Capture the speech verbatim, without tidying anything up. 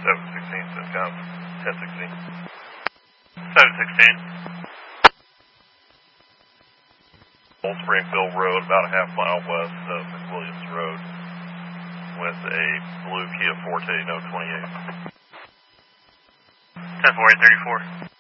seven sixteen, Centcom, ten sixteen. seven sixteen. Old Springfield Road, about a half mile west of McWilliams Road, with a blue Kia Forte, no twenty-eight. ten four eight thirty-four.